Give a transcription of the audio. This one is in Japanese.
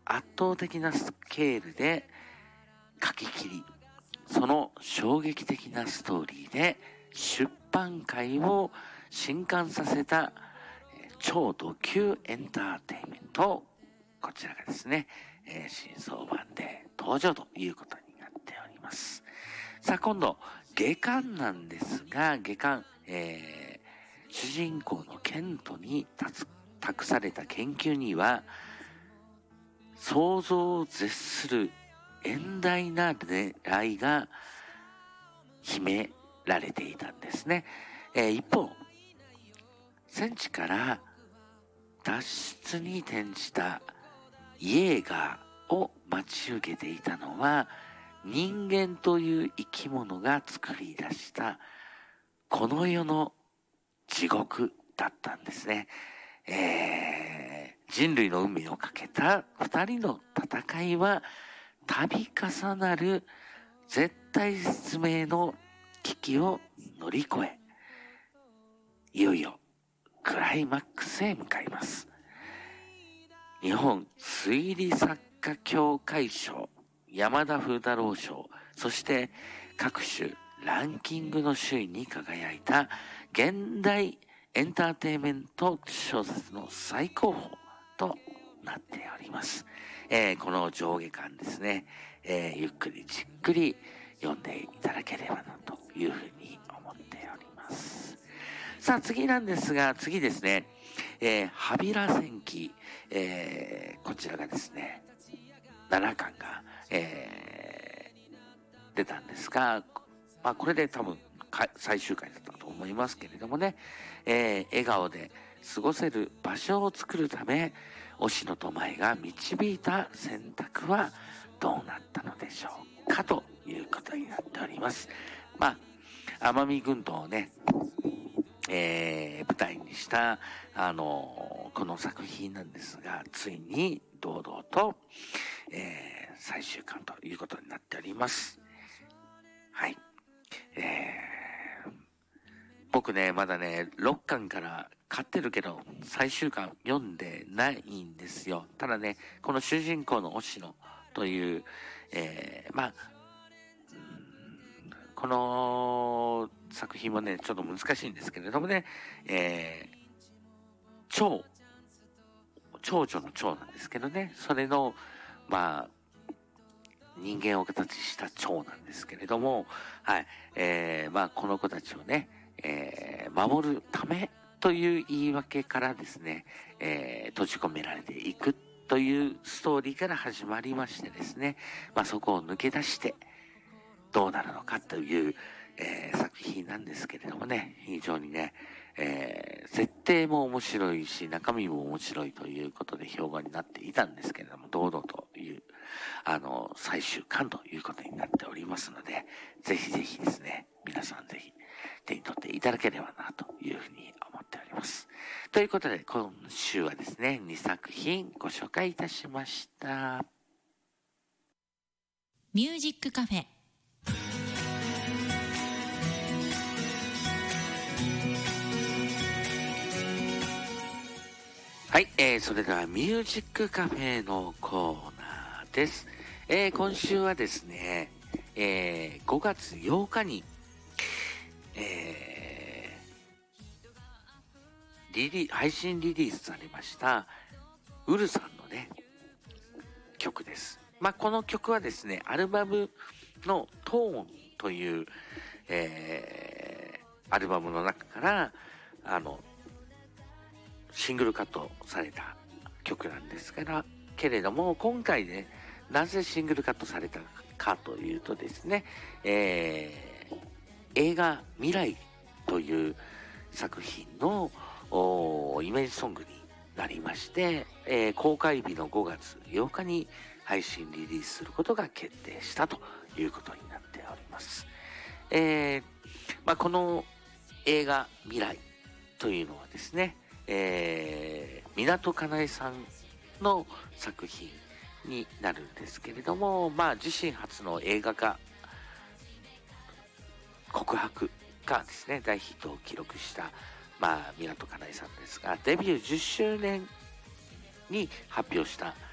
圧倒的なスケールで書き切り、その衝撃的なストーリーで出版界を震撼させた超ド級エンターテインメント、こちらがですね、新装版で登場ということになっております。さあ今度、下巻なんですが、下巻、主人公のケントに託された研究には、想像を絶する遠大な狙いが秘められていたんですね。一方、戦地から脱出に転じたイエーガーを待ち受けていたのは、人間という生き物が作り出したこの世の地獄だったんですね。人類の運命をかけた二人の戦いは度重なる絶体絶命の危機を乗り越え、いよいよクライマックスへ向かいます。日本推理作家協会賞、山田風太郎賞、そして各種ランキングの首位に輝いた現代エンターテインメント小説の最高峰となっております。この上下巻ですね、ゆっくりじっくり読んでいただければなというふうに思っております。さあ次なんですが、次ですね、ハビラ戦記、こちらがですね、7巻が、出たんですが、まあこれで多分最終回だったと思いますけれどもね、笑顔で過ごせる場所を作るため、忍野と舞が導いた選択はどうなったのでしょうかということになっております。まあ、奄美群島をね、舞台にした、この作品なんですが、ついに堂々と、最終巻ということになっております。はい。僕ね、まだね、6巻から買ってるけど、最終巻読んでないんですよ。ただね、この主人公の忍野という、まあ、この作品もね、ちょっと難しいんですけれどもね、長女の長なんですけどね、それの、まあ、人間を形した長なんですけれども、はい、まあ、この子たちをね、守るためという言い訳からですね、閉じ込められていくというストーリーから始まりましてですね、まあ、そこを抜け出してどうなるのかという、作品なんですけれどもね、非常にね、設定も面白いし、中身も面白いということで評判になっていたんですけれども、堂々という、最終巻ということになっておりますので、ぜひぜひですね、皆さんぜひ手に取っていただければなというふうに思っております。ということで、今週はですね、2作品ご紹介いたしました。 ミュージックカフェ。 はい、それではミュージックカフェのコーナーです。今週はですね、5月8日に、配信リリースされました、ウルさんのね、曲です。まあ、この曲はですね、アルバムのトーンという、アルバムの中から、シングルカットされた曲なんですけれども、今回ね、なぜシングルカットされたかというとですね、映画未来という作品のイメージソングになりまして、公開日の5月8日に配信リリースすることが決定したということになっております。まあ、この映画未来というのはですね、港かなえさんの作品になるんですけれども、まあ自身初の映画化、告白がですね、大ヒットを記録した、まあ港かなえさんですが、デビュー10周年に発表した